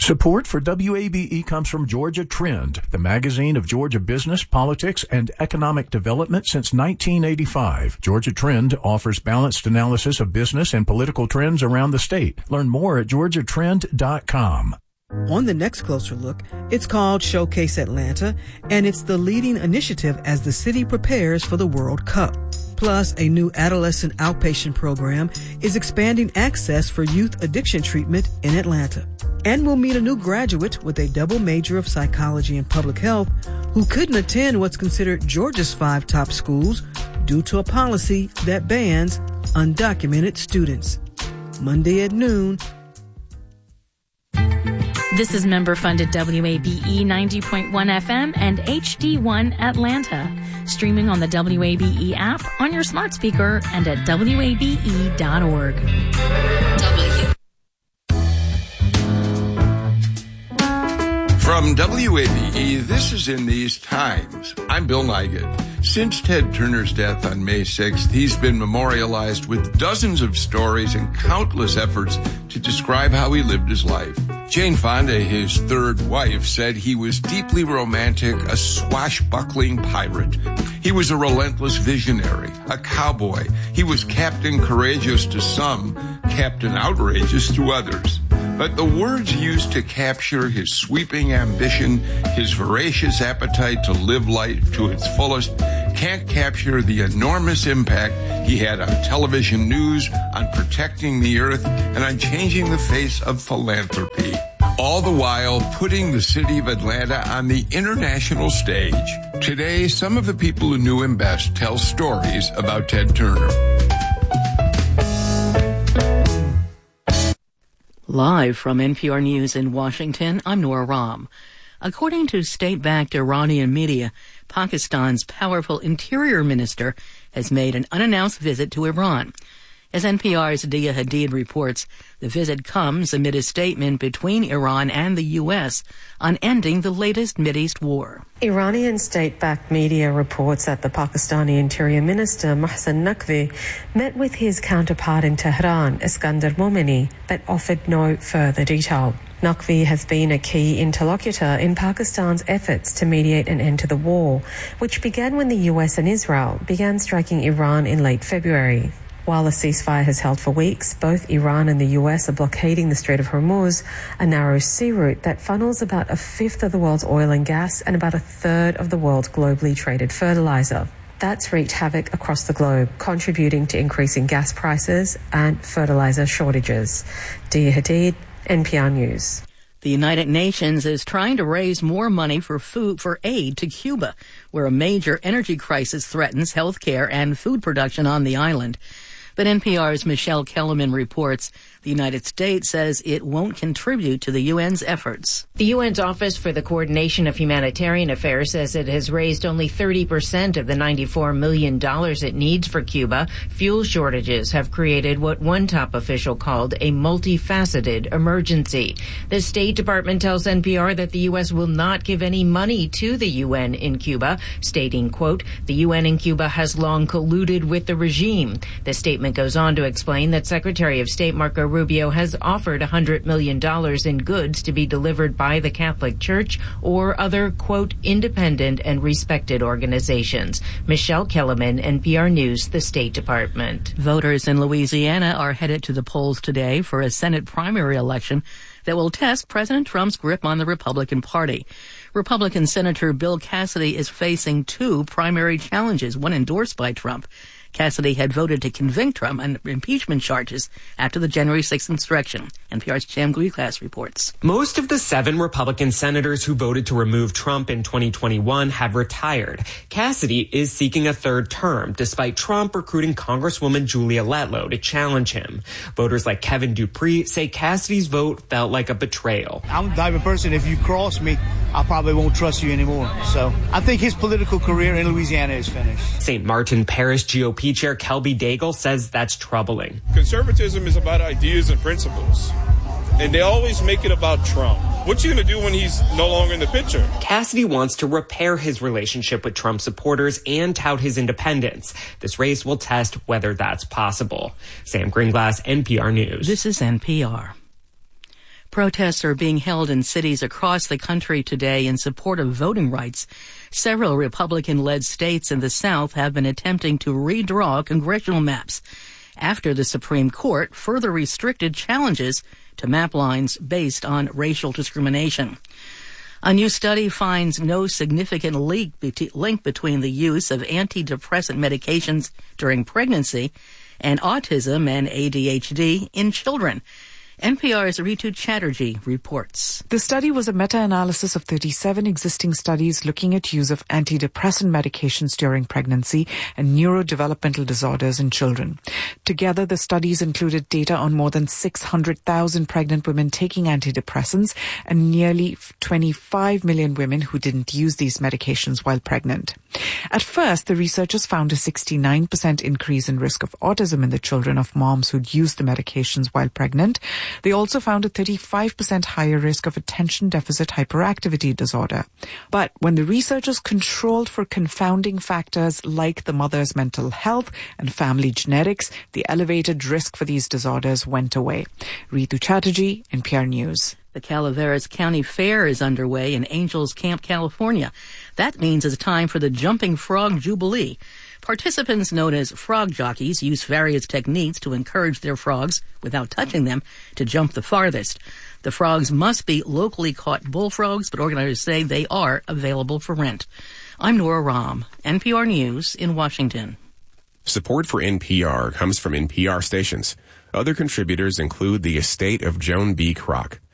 Support for WABE comes from Georgia Trend, the magazine of Georgia business, politics, and economic development since 1985. Georgia Trend offers balanced analysis of business and political trends around the state. Learn more at georgiatrend.com. On the next Closer Look, it's called Showcase Atlanta, and it's the leading initiative as the city prepares for the World Cup. Plus, a new adolescent outpatient program is expanding access for youth addiction treatment in Atlanta. And we'll meet a new graduate with a double major of psychology and public health who couldn't attend what's considered Georgia's 5 top schools due to a policy that bans undocumented students. Monday at noon. This is member-funded WABE 90.1 FM and HD1 Atlanta. Streaming on the WABE app, on your smart speaker, and at WABE.org. From WABE, this is In These Times. I'm Bill Nygut. Since Ted Turner's death on May 6th, he's been memorialized with dozens of stories and countless efforts to describe how he lived his life. Jane Fonda, his third wife, said he was deeply romantic, a swashbuckling pirate. He was a relentless visionary, a cowboy. He was Captain Courageous to some, Captain Outrageous to others. But the words used to capture his sweeping ambition, his voracious appetite to live life to its fullest, can't capture the enormous impact he had on television news, on protecting the earth, and on changing the face of philanthropy. All the while putting the city of Atlanta on the international stage. Today, some of the people who knew him best tell stories about Ted Turner. Live from NPR News in Washington, I'm Nora Rahm. According to state-backed Iranian media, Pakistan's powerful interior minister has made an unannounced visit to Iran. As NPR's Dia Hadid reports, the visit comes amid a statement between Iran and the U.S. on ending the latest Mideast war. Iranian state-backed media reports that the Pakistani Interior Minister Mohsen Naqvi met with his counterpart in Tehran, Iskandar Momeni, but offered no further detail. Naqvi has been a key interlocutor in Pakistan's efforts to mediate an end to the war, which began when the U.S. and Israel began striking Iran in late February. While the ceasefire has held for weeks, both Iran and the US are blockading the Strait of Hormuz, a narrow sea route that funnels about a fifth of the world's oil and gas and about a third of the world's globally traded fertilizer. That's wreaked havoc across the globe, contributing to increasing gas prices and fertilizer shortages. Dia Hadid, NPR News. The United Nations is trying to raise more money for aid to Cuba, where a major energy crisis threatens health care and food production on the island. But NPR's Michelle Kellerman reports the United States says it won't contribute to the UN's efforts. The UN's Office for the Coordination of Humanitarian Affairs says it has raised only 30% of the $94 million it needs for Cuba. Fuel shortages have created what one top official called a multifaceted emergency. The State Department tells NPR that the U.S. will not give any money to the UN in Cuba, stating, quote, the UN in Cuba has long colluded with the regime. The statement goes on to explain that Secretary of State Marco Rubio has offered $100 million in goods to be delivered by the Catholic Church or other, quote, independent and respected organizations. Michelle Kellerman, NPR News, the State Department. Voters in Louisiana are headed to the polls today for a Senate primary election that will test President Trump's grip on the Republican Party. Republican Senator Bill Cassidy is facing 2 primary challenges, one endorsed by Trump. Cassidy had voted to convict Trump on impeachment charges after the January 6th insurrection. NPR's Jam Gleeclass reports. Most of the 7 Republican senators who voted to remove Trump in 2021 have retired. Cassidy is seeking a 3rd term, despite Trump recruiting Congresswoman Julia Letlow to challenge him. Voters like Kevin Dupree say Cassidy's vote felt like a betrayal. I'm the type of person, if you cross me, I probably won't trust you anymore. So I think his political career in Louisiana is finished. St. Martin Parish GOP Chair Kelby Daigle says that's troubling. Conservatism is about ideas and principles, and they always make it about Trump. What you going to do when he's no longer in the picture? Cassidy wants to repair his relationship with Trump supporters and tout his independence. This race will test whether that's possible. Sam Greenglass, NPR News. This is NPR. Protests are being held in cities across the country today in support of voting rights. Several Republican-led states in the South have been attempting to redraw congressional maps after the Supreme Court further restricted challenges to map lines based on racial discrimination. A new study finds no significant link between the use of antidepressant medications during pregnancy and autism and ADHD in children. NPR's Ritu Chatterjee reports. The study was a meta-analysis of 37 existing studies looking at use of antidepressant medications during pregnancy and neurodevelopmental disorders in children. Together, the studies included data on more than 600,000 pregnant women taking antidepressants and nearly 25 million women who didn't use these medications while pregnant. At first, the researchers found a 69% increase in risk of autism in the children of moms who'd used the medications while pregnant. They also found a 35% higher risk of attention deficit hyperactivity disorder. But when the researchers controlled for confounding factors like the mother's mental health and family genetics, the elevated risk for these disorders went away. Ritu Chatterjee, NPR News. The Calaveras County Fair is underway in Angels Camp, California. That means it's time for the Jumping Frog Jubilee. Participants known as frog jockeys use various techniques to encourage their frogs, without touching them, to jump the farthest. The frogs must be locally caught bullfrogs, but organizers say they are available for rent. I'm Nora Rahm, NPR News in Washington. Support for NPR comes from NPR stations. Other contributors include the estate of Joan B. Kroc,